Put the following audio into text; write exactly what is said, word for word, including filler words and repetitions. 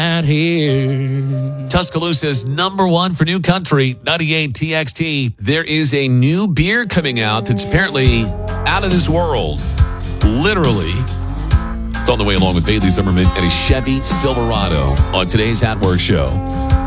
right here. Tuscaloosa's number one for new country, ninety-eight T X T. There is a new beer coming out that's apparently out of this world. Literally. It's on the way along with Bailey Zimmerman and a Chevy Silverado on today's At Work Show.